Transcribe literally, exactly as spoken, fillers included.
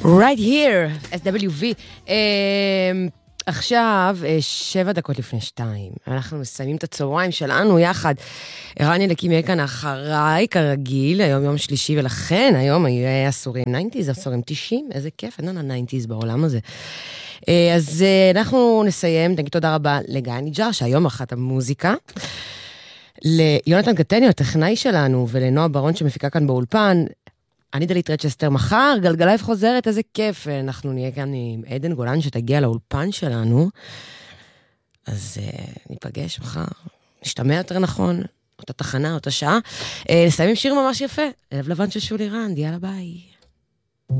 Right here, אס דאבליו וי. Uh, עכשיו, uh, שבע דקות לפני שתיים. אנחנו מסיימים את הצהריים שלנו יחד. ערן ילקים יהיה כאן אחריי, כרגיל, היום יום שלישי, ולכן היום יהיה עשורים תשעים, עשורים תשעים, איזה כיף, אין לנו תשעים בעולם הזה. Uh, אז uh, אנחנו נסיים, נגיד תודה רבה לגיא ניג'ר, שהיום אחת המוזיקה. ליונתן גטניו, הטכנאי שלנו, ולנועה ברון שמפיקה כאן באולפן. אני דלית רצ'סטר, מחר גלגלייב חוזרת, איזה כיף, אנחנו נהיה כאן עם עדן גולן שתגיע לאולפן שלנו, אז uh, ניפגש מחר, נשתמע יותר נכון, אותה תחנה, אותה שעה, uh, נסיים עם שיר ממש יפה, לב לבן של שולי רנד, יאללה ביי.